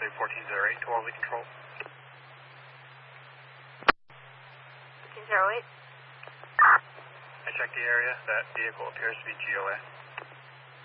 USA 1408 to Orly Control. 1408. I checked the area. That vehicle appears to be GOA.